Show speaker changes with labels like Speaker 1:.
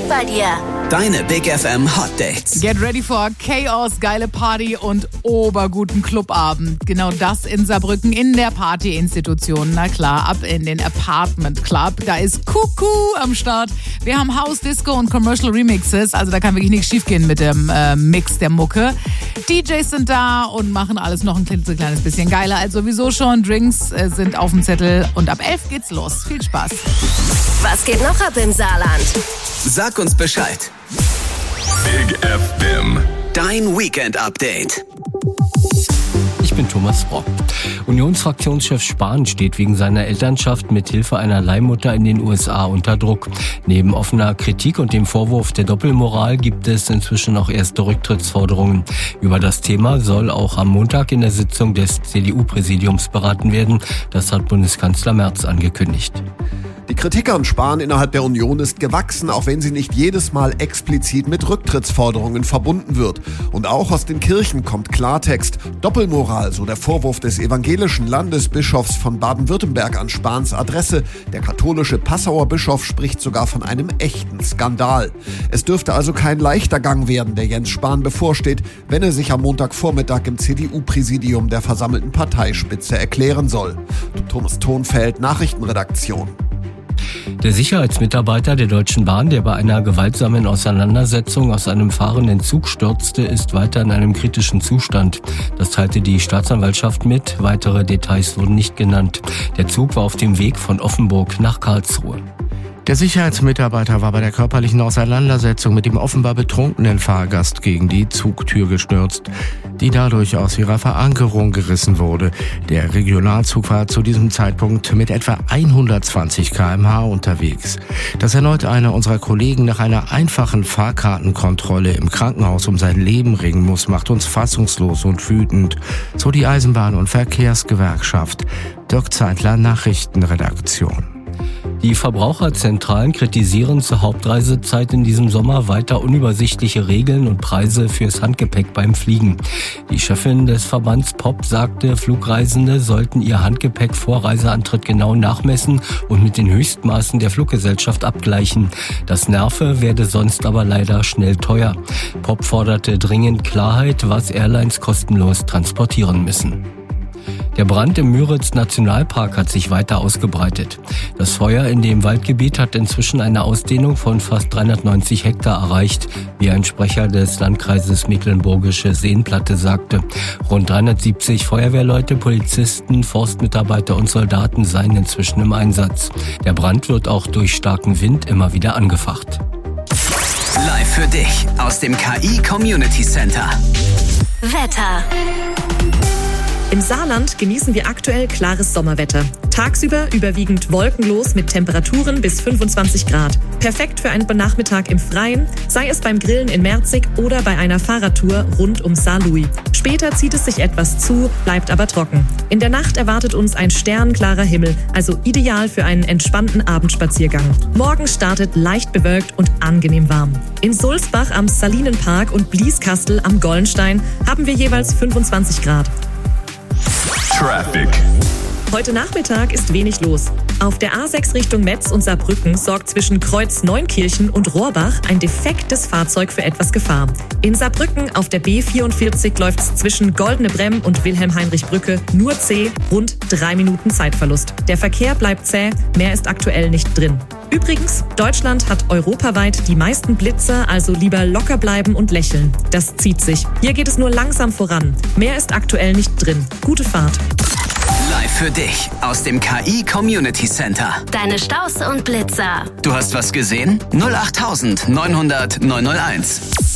Speaker 1: bei dir.
Speaker 2: Deine Big FM Hot Dates.
Speaker 3: Get ready for Chaos, geile Party und oberguten Clubabend. Genau das in Saarbrücken in der Partyinstitution. Na klar, ab in den Apartment Club. Da ist Kuku am Start. Wir haben House, Disco und Commercial Remixes. Also da kann wirklich nichts schiefgehen mit dem Mix der Mucke. DJs sind da und machen alles noch ein kleines bisschen geiler als sowieso schon. Drinks sind auf dem Zettel und ab 11 geht's los. Viel Spaß.
Speaker 1: Was geht noch ab im Saarland?
Speaker 2: Sag uns Bescheid.
Speaker 4: Big FM.
Speaker 2: Dein Weekend-Update.
Speaker 5: Ich bin Thomas Brock. Unionsfraktionschef Spahn steht wegen seiner Elternschaft mit Hilfe einer Leihmutter in den USA unter Druck. Neben offener Kritik und dem Vorwurf der Doppelmoral gibt es inzwischen auch erste Rücktrittsforderungen. Über das Thema soll auch am Montag in der Sitzung des CDU-Präsidiums beraten werden. Das hat Bundeskanzler Merz angekündigt.
Speaker 6: Die Kritik an Spahn innerhalb der Union ist gewachsen, auch wenn sie nicht jedes Mal explizit mit Rücktrittsforderungen verbunden wird. Und auch aus den Kirchen kommt Klartext. Doppelmoral, so der Vorwurf des evangelischen Landesbischofs von Baden-Württemberg an Spahns Adresse. Der katholische Passauer Bischof spricht sogar von einem echten Skandal. Es dürfte also kein leichter Gang werden, der Jens Spahn bevorsteht, wenn er sich am Montagvormittag im CDU-Präsidium der versammelten Parteispitze erklären soll. Thomas Thonfeld, Nachrichtenredaktion.
Speaker 5: Der Sicherheitsmitarbeiter der Deutschen Bahn, der bei einer gewaltsamen Auseinandersetzung aus einem fahrenden Zug stürzte, ist weiter in einem kritischen Zustand. Das teilte die Staatsanwaltschaft mit. Weitere Details wurden nicht genannt. Der Zug war auf dem Weg von Offenburg nach Karlsruhe.
Speaker 7: Der Sicherheitsmitarbeiter war bei der körperlichen Auseinandersetzung mit dem offenbar betrunkenen Fahrgast gegen die Zugtür gestürzt, die dadurch aus ihrer Verankerung gerissen wurde. Der Regionalzug war zu diesem Zeitpunkt mit etwa 120 km/h unterwegs. Dass erneut einer unserer Kollegen nach einer einfachen Fahrkartenkontrolle im Krankenhaus um sein Leben ringen muss, macht uns fassungslos und wütend, so die Eisenbahn- und Verkehrsgewerkschaft. Dirk Zeitler, Nachrichtenredaktion.
Speaker 5: Die Verbraucherzentralen kritisieren zur Hauptreisezeit in diesem Sommer weiter unübersichtliche Regeln und Preise fürs Handgepäck beim Fliegen. Die Chefin des Verbands POP sagte, Flugreisende sollten ihr Handgepäck vor Reiseantritt genau nachmessen und mit den Höchstmaßen der Fluggesellschaft abgleichen. Das nerve, werde sonst aber leider schnell teuer. POP forderte dringend Klarheit, was Airlines kostenlos transportieren müssen. Der Brand im Müritz-Nationalpark hat sich weiter ausgebreitet. Das Feuer in dem Waldgebiet hat inzwischen eine Ausdehnung von fast 390 Hektar erreicht, wie ein Sprecher des Landkreises Mecklenburgische Seenplatte sagte. Rund 370 Feuerwehrleute, Polizisten, Forstmitarbeiter und Soldaten seien inzwischen im Einsatz. Der Brand wird auch durch starken Wind immer wieder angefacht.
Speaker 2: Live für dich aus dem KI Community Center.
Speaker 1: Wetter. Im Saarland genießen wir aktuell klares Sommerwetter. Tagsüber überwiegend wolkenlos mit Temperaturen bis 25 Grad. Perfekt für einen Nachmittag im Freien, sei es beim Grillen in Merzig oder bei einer Fahrradtour rund um Saarlouis. Später zieht es sich etwas zu, bleibt aber trocken. In der Nacht erwartet uns ein sternklarer Himmel, also ideal für einen entspannten Abendspaziergang. Morgen startet leicht bewölkt und angenehm warm. In Sulzbach am Salinenpark und Blieskastel am Gollenstein haben wir jeweils 25 Grad.
Speaker 4: Traffic.
Speaker 1: Heute Nachmittag ist wenig los. Auf der A6 Richtung Metz und Saarbrücken sorgt zwischen Kreuz Neunkirchen und Rohrbach ein defektes Fahrzeug für etwas Gefahr. In Saarbrücken auf der B44 läuft es zwischen Goldene Bremm und Wilhelm-Heinrich-Brücke nur zäh, rund 3 Minuten Zeitverlust. Der Verkehr bleibt zäh, mehr ist aktuell nicht drin. Übrigens, Deutschland hat europaweit die meisten Blitzer, also lieber locker bleiben und lächeln. Das zieht sich. Hier geht es nur langsam voran. Mehr ist aktuell nicht drin. Gute Fahrt.
Speaker 2: Live für dich aus dem KI Community Center.
Speaker 1: Deine Staus und Blitzer.
Speaker 2: Du hast was gesehen? 08900 901.